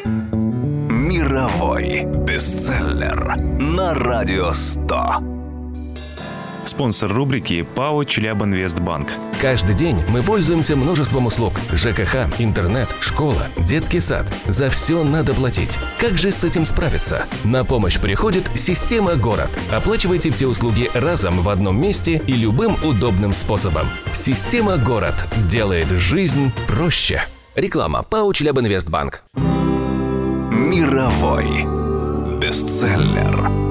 Мировой бестселлер на Радио 100. Спонсор рубрики ПАО «Челябинвестбанк». Каждый день мы пользуемся множеством услуг. ЖКХ, интернет, школа, детский сад. За все надо платить. Как же с этим справиться? На помощь приходит «Система Город». Оплачивайте все услуги разом в одном месте и любым удобным способом. «Система Город» делает жизнь проще. Реклама. ПАО «Челябинвестбанк». Мировой бестселлер.